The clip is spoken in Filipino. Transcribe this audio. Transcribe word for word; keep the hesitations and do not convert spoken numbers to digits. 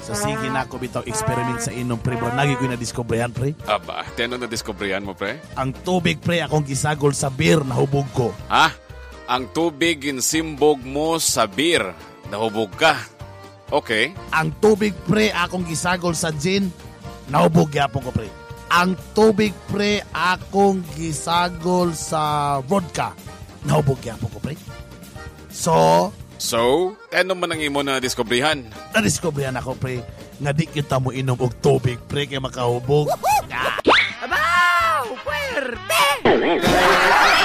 So sige na ako bitaw experiment sa inom pre bro. Nagi ko na diskubrehan pre. Aba, teno na diskubrihan mo pre? Ang tubig pre akong gisagol sa beer na hubog ko. Ha? Ang tubig ginsimbog mo sa beer. Nahubog ka. Okay. Ang tubig pre akong gisagol sa gin, nahubog gyapon ko pre. Ang tubig pre akong gisagol sa vodka, nahubog gyapon ko pre. So, So, ano man ang imo na diskubrihan? nadiskubrihan ako pre nga di kita mo inom og tubig pre kay makahubog. Abaw! Puwerte!